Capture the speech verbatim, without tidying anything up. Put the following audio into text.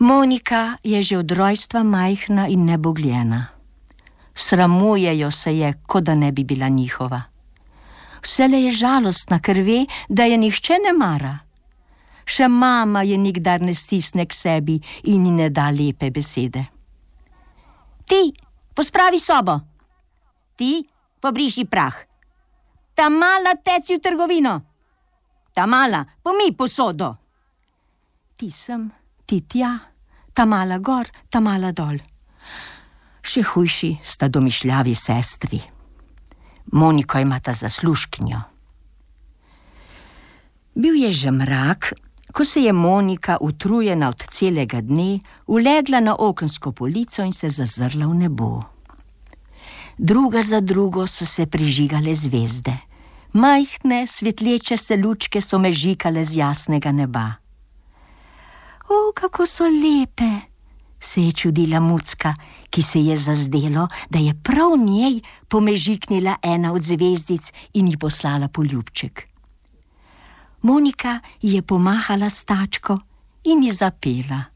Monika je že od rojstva majhna in nebogljena. Sramujejo se je, kot da ne bi bila njihova. Vselej je žalostna, ker ve, da je nihče ne mara. Še mama je nikdar ne stisne k sebi in ji ne da lepe besede. Ti, pospravi sobo. Ti, pobriši prah. Ta mala, teci v trgovino. Ta mala, pomij posodo. Ti sem, ti tja, ta mala gor, ta mala dol. Še hujši sta domišljavi sestri. Moniko imata zaslužkinjo. Bil je že mrak, ko se je Monika, utrujena od celega dne, ulegla na okensko polico in se zazrla v nebo. Druga za drugo so se prižigale zvezde. Majhne, svetleče se lučke so mežikale z jasnega neba. O, kako so lepe, se je čudila Mucka, ki se je zazdelo, da je prav njej pomežiknila ena od zvezdic in ji poslala poljubček. Monika ji je pomahala s tačko in ji zapela.